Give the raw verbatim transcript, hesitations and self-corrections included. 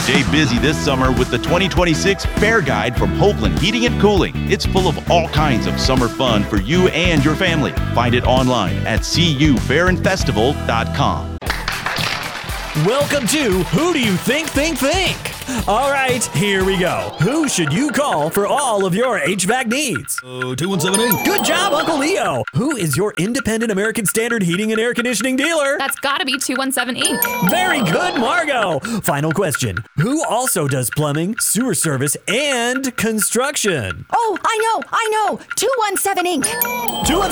Stay busy this summer with the twenty twenty-six Fair Guide from Hopeland Heating and Cooling. It's full of all kinds of summer fun for you and your family. Find it online at c u fair and festival dot com. Welcome to Who Do You Think Think Think? All right, here we go. Who should you call for all of your H V A C needs? Oh, two one seven eight. Good job, Uncle Leo. Who is your independent American Standard heating and air conditioning dealer? That's gotta be two one seven Incorporated. Very good, Margot. Final question. Who also does plumbing, sewer service, and construction? Oh, I know, I know. two one seven Incorporated. two